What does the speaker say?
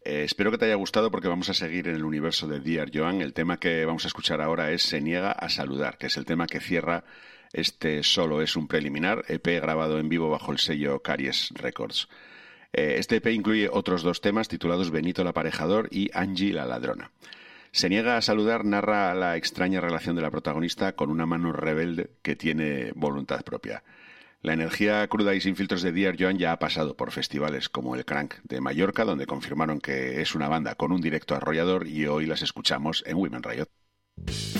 Espero que te haya gustado porque vamos a seguir en el universo de Dear Joan. El tema que vamos a escuchar ahora es Se niega a saludar, que es el tema que cierra este Solo es un preliminar, EP grabado en vivo bajo el sello Caries Records. Este EP incluye otros 2 temas titulados Benito el aparejador y Angie la ladrona. Se niega a saludar narra la extraña relación de la protagonista con una mano rebelde que tiene voluntad propia. La energía cruda y sin filtros de Dear Joan ya ha pasado por festivales como el Crank de Mallorca, donde confirmaron que es una banda con un directo arrollador, y hoy las escuchamos en Women Riot.